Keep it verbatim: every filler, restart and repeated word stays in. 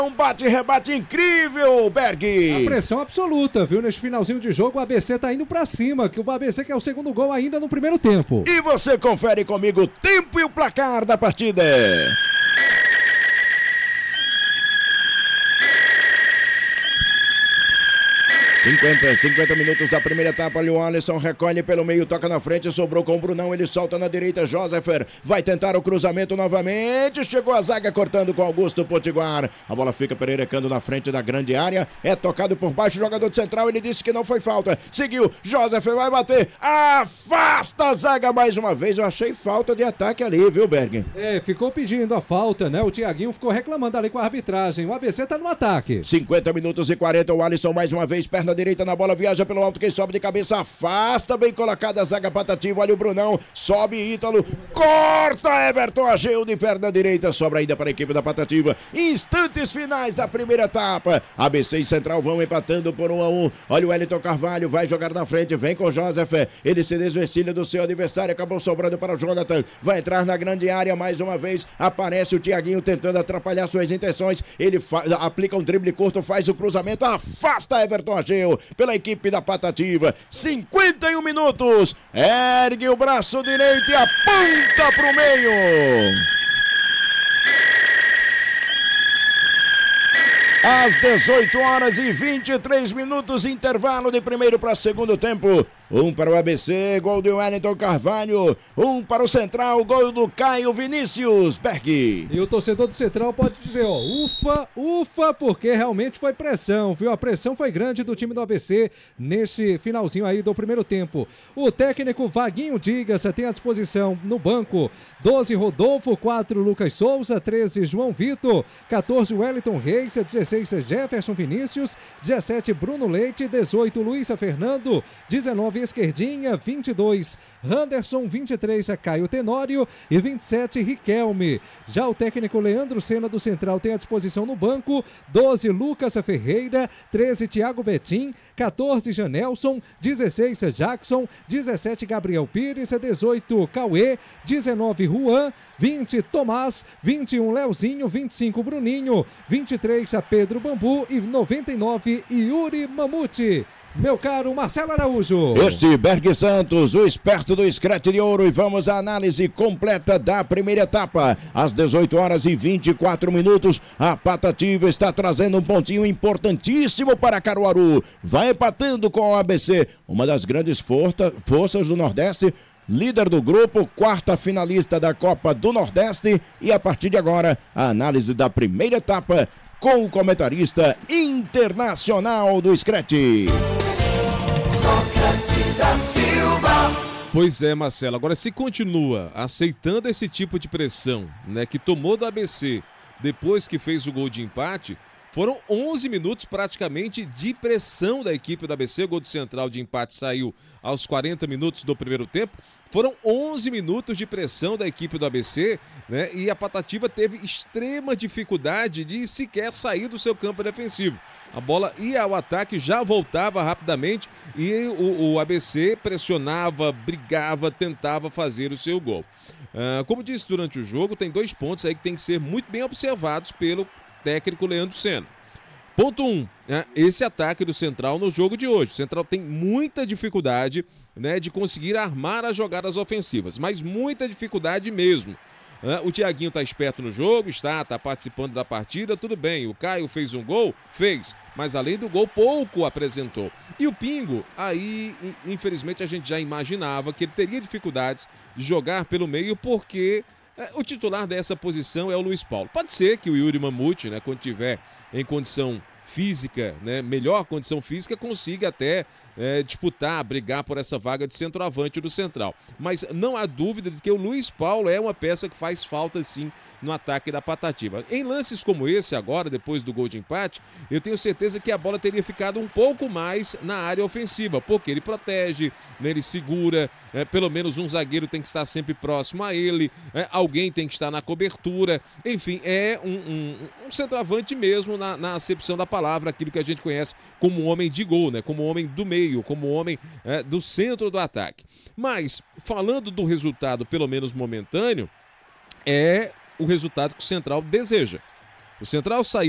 Um bate-rebate incrível, Berg! A pressão absoluta, viu? Neste finalzinho de jogo, o A B C tá indo pra cima, que o A B C quer o segundo gol ainda no primeiro tempo. E você confere comigo o tempo e o placar da partida. cinquenta, cinquenta minutos da primeira etapa, ali o Alisson recolhe pelo meio, toca na frente, sobrou com o Brunão, ele solta na direita, Josefer vai tentar o cruzamento novamente, chegou a zaga cortando com Augusto Potiguar, a bola fica pererecando na frente da grande área, é tocado por baixo, jogador de central, ele disse que não foi falta, seguiu, Josefer vai bater, afasta a zaga mais uma vez, eu achei falta de ataque ali, viu, Berg? É, ficou pedindo a falta, né, o Thiaguinho ficou reclamando ali com a arbitragem, o A B C tá no ataque. cinquenta minutos e quarenta, o Alisson mais uma vez, perna direita na bola, viaja pelo alto, quem sobe de cabeça, afasta, bem colocada a zaga Patativa, olha o Brunão, sobe Ítalo, corta Everton Ageu de perna direita, sobra ainda para a equipe da Patativa, instantes finais da primeira etapa, A B C e Central vão empatando por um a um, olha o Wellington Carvalho, vai jogar na frente, vem com o Joseph, ele se desvencilha do seu adversário, acabou sobrando para o Jonathan, vai entrar na grande área mais uma vez, aparece o Thiaguinho tentando atrapalhar suas intenções, ele aplica um drible curto, faz o cruzamento, afasta Everton Ageu pela equipe da Patativa, cinquenta e um minutos, ergue o braço direito e aponta pro meio. Às dezoito horas e vinte e três minutos, intervalo de primeiro para segundo tempo. Um para o A B C, gol do Wellington Carvalho. Um para o Central, gol do Caio Vinícius Berg. E o torcedor do Central pode dizer, ó, ufa, ufa, porque realmente foi pressão, viu? A pressão foi grande do time do A B C nesse finalzinho aí do primeiro tempo. O técnico Vaguinho Digas tem à disposição no banco doze Rodolfo, quatro Lucas Souza, treze João Vitor, quatorze Wellington Reis, dezesseis Jefferson Vinícius, dezessete Bruno Leite, dezoito Luísa Fernando, dezenove Esquerdinha, vinte e dois Anderson, vinte e três Caio Tenório e vinte e sete Riquelme. Já o técnico Leandro Senna do Central tem à disposição no banco doze Lucas Ferreira, treze Thiago Betim, quatorze Janelson, dezesseis Jackson, dezessete Gabriel Pires, dezoito Cauê, dezenove Juan, vinte Tomás, vinte e um Leozinho, vinte e cinco Bruninho, vinte e três Pedro Bambu e noventa e nove Yuri Mamute. Meu caro Marcelo Araújo. Este Berg Santos, o esperto do Scratch de Ouro, e vamos à análise completa da primeira etapa. Às dezoito horas e vinte e quatro minutos, a Patativa está trazendo um pontinho importantíssimo para Caruaru. Vai empatando com o A B C, uma das grandes força, forças do Nordeste, líder do grupo, quarta finalista da Copa do Nordeste, e a partir de agora, a análise da primeira etapa com o comentarista internacional do Scratch. Sócrates da Silva. Pois é, Marcelo, agora se continua aceitando esse tipo de pressão, né, que tomou do A B C depois que fez o gol de empate, foram onze minutos praticamente de pressão da equipe do A B C, o gol do Central de empate saiu aos quarenta minutos do primeiro tempo, foram onze minutos de pressão da equipe do A B C, né? E a Patativa teve extrema dificuldade de sequer sair do seu campo defensivo. A bola ia ao ataque, já voltava rapidamente e o, o A B C pressionava, brigava, tentava fazer o seu gol. Uh, como disse durante o jogo, tem dois pontos aí que tem que ser muito bem observados pelo técnico Leandro Senna. Ponto um, né, esse ataque do Central no jogo de hoje. O Central tem muita dificuldade, né, de conseguir armar as jogadas ofensivas, mas muita dificuldade mesmo. Uh, o Thiaguinho está esperto no jogo, está, está participando da partida, tudo bem. O Caio fez um gol? Fez, mas além do gol, pouco apresentou. E o Pingo, aí, infelizmente, a gente já imaginava que ele teria dificuldades de jogar pelo meio, porque o titular dessa posição é o Luiz Paulo. Pode ser que o Yuri Mamute, né, quando tiver em condição física, né, melhor condição física, consiga até é, disputar, brigar por essa vaga de centroavante do Central. Mas não há dúvida de que o Luiz Paulo é uma peça que faz falta sim no ataque da Patativa. Em lances como esse agora, depois do gol de empate, eu tenho certeza que a bola teria ficado um pouco mais na área ofensiva, porque ele protege, né, ele segura, é, pelo menos um zagueiro tem que estar sempre próximo a ele, é, alguém tem que estar na cobertura, enfim, é um, um, um centroavante mesmo na, na acepção da palavra, aquilo que a gente conhece como homem de gol, né? Como homem do meio, como homem é, do centro do ataque. Mas, falando do resultado, pelo menos momentâneo, é o resultado que o Central deseja. O Central saiu